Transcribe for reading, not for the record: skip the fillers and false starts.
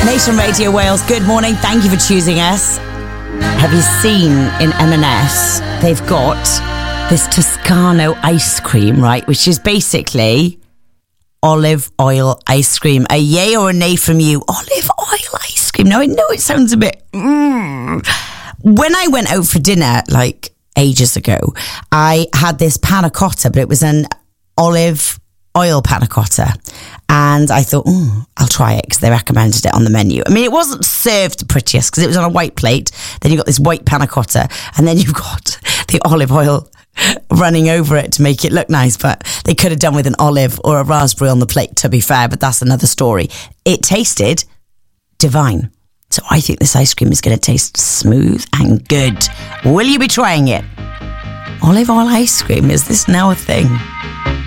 Nation Radio Wales, good morning. Thank you for choosing us. Have you seen in M&S, they've got this Toscano ice cream, right? Which is basically olive oil ice cream. A yay or a nay from you? Olive oil ice cream. Now, I know it sounds a bit... When I went out for dinner, like ages ago, I had this panna cotta, but it was an olive oil panna cotta. And I thought, I'll try it because they recommended it on the menu. I mean, it wasn't served the prettiest because it was on a white plate. Then you've got this white panna cotta and then you've got the olive oil running over it to make it look nice. But they could have done with an olive or a raspberry on the plate, to be fair, but that's another story. It tasted divine. So I think this ice cream is going to taste smooth and good. Will you be trying it? Olive oil ice cream, is this now a thing?